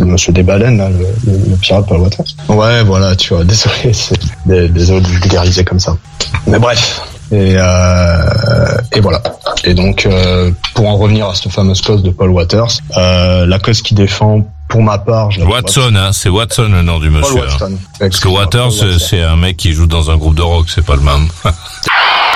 monsieur des baleines, là, le pirate Paul Waters. Ouais, voilà, tu vois, désolé de vulgariser comme ça. Mais bref. Et voilà. Et donc, pour en revenir à cette fameuse cause de Paul Waters, la cause qui défend, pour ma part, Watson, hein, c'est Watson le nom du monsieur. Paul Watson. Parce que Waters, c'est un mec qui joue dans un groupe de rock, c'est pas le même.